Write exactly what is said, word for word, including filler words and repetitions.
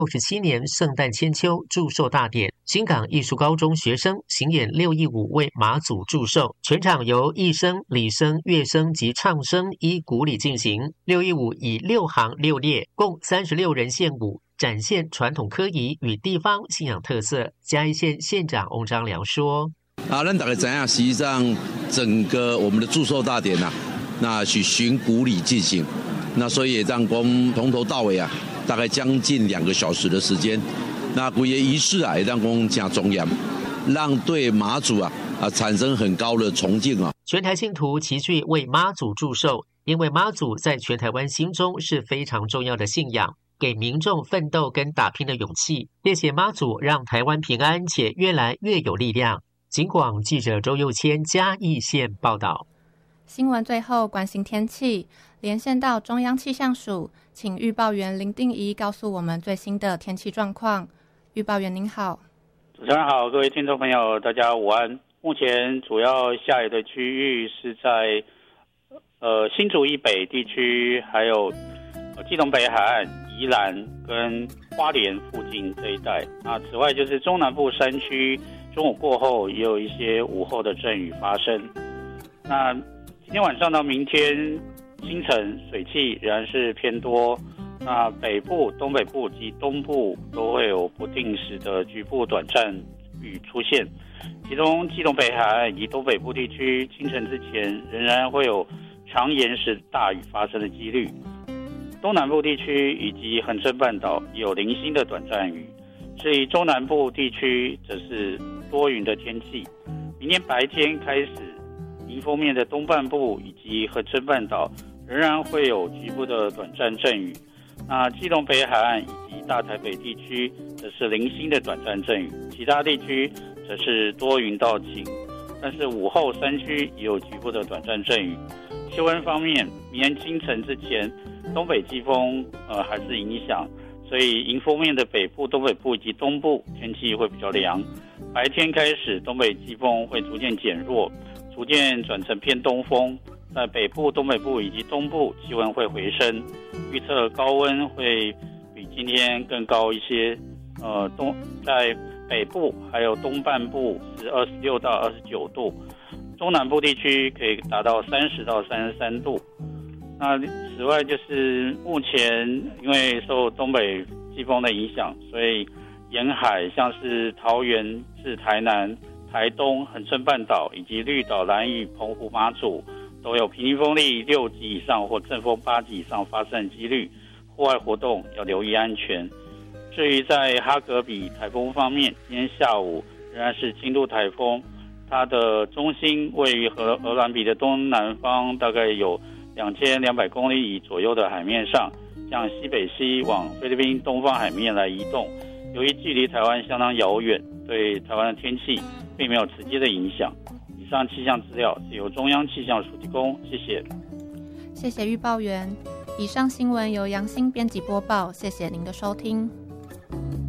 六十七年圣诞千秋祝寿大典，新港艺术高中学生行演六艺舞为妈祖祝寿，全场由艺声、礼声、乐声及唱声依古礼进行。六艺舞以六行六列，共三十六人献舞，展现传统科仪与地方信仰特色。嘉义县县长翁章良说：“ 啊，咱大家知道，实际上整个我们的祝寿大典啊，那是循古礼进行，那所以让公从头到尾啊。”大概将近两个小时的时间，那古爷仪式啊，也让公加庄严，让对妈祖啊啊产生很高的崇敬啊。 全台信徒齐聚为妈祖祝寿，因为妈祖在全台湾心中是非常重要的信仰，给民众奋斗跟打拼的勇气。谢谢妈祖，让台湾平安且越来越有力量。警广记者周佑谦嘉义县报道。 新闻最后关心天气，连线到中央气象署，请预报员林定仪告诉我们最新的天气状况。预报员您好。 主持人好，各位听众朋友大家午安。目前主要下雨的区域是在呃新竹以北地区，还有基隆北海岸、宜兰跟花莲附近这一带。那此外就是中南部山区，中午过后也有一些午后的阵雨发生。那今天晚上到明天清晨水汽仍然是偏多，那北部、东北部及东部都会有不定时的局部短暂雨出现，其中基隆北海岸以及东北部地区清晨之前仍然会有长延时大雨发生的几率，东南部地区以及恒春半岛有零星的短暂雨，至于中南部地区则是多云的天气。明天白天开始，迎风面的东半部以及恒春半岛仍然会有局部的短暂阵雨，那基隆北海岸以及大台北地区则是零星的短暂阵雨，其他地区则是多云到晴，但是午后山区也有局部的短暂阵雨。气温方面，明天清晨之前，东北季风呃还是影响，所以迎风面的北部、东北部以及东部天气会比较凉。白天开始，东北季风会逐渐减弱，逐渐转成偏东风，在北部、东北部以及东部气温会回升，预测高温会比今天更高一些。呃，东在北部还有东半部是二十六到二十九度，中南部地区可以达到三十到三十三度。那此外就是目前因为受东北季风的影响，所以沿海像是桃园至台南、台东、恒春半岛以及绿岛、兰屿、澎湖、马祖都有平均风力六级以上或阵风八级以上发生的几率，户外活动要留意安全。至于在哈格比台风方面，今天下午仍然是轻度台风，它的中心位于荷荷兰比的东南方，大概有两千两百公里左右的海面上，向西北西往菲律宾东方海面来移动。由于距离台湾相当遥远，对台湾的天气并没有直接的影响。以上气象资料是由中央气象署提供，谢谢。 谢谢预报员。以上新闻由杨欣编辑播报，谢谢您的收听。